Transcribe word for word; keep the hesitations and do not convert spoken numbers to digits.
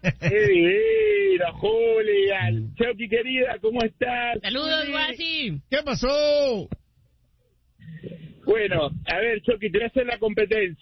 ¡Qué divino, Julián! Chucky, querida, ¿cómo estás? Saludos, Guasi. ¿Qué pasó? Bueno, a ver, Chucky, te voy a hacer la competencia.